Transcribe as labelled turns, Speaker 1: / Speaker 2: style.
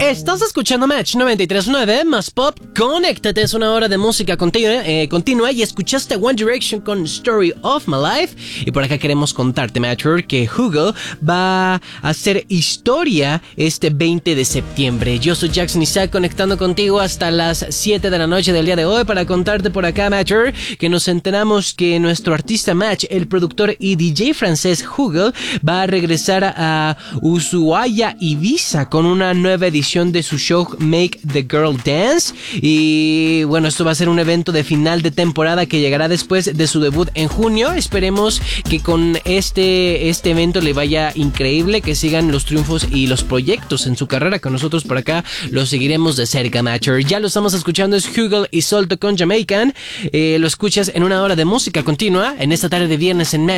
Speaker 1: Estás escuchando Match 93.9 más pop. Conéctate, es una hora de música continua y escuchaste One Direction con Story of My Life. Y por acá queremos contarte, Matcher, que Google va a hacer historia este 20 de septiembre. Yo soy Jackson Isaac, conectando contigo hasta las 7 de la noche del día de hoy para contarte por acá, Matcher, que nos enteramos que nuestro artista Match, el productor y DJ francés Google, va a regresar a Ushuaia, Ibiza, con una nueva edición de su show Make the Girl Dance. Y bueno, esto va a ser un evento de final de temporada que llegará después de su debut en junio. Esperemos que con este evento le vaya increíble, que sigan los triunfos y los proyectos en su carrera, que nosotros por acá lo seguiremos de cerca, Matcher. Ya lo estamos escuchando, es Google y Solto con Jamaican. Lo escuchas en una hora de música continua en esta tarde de viernes en Match.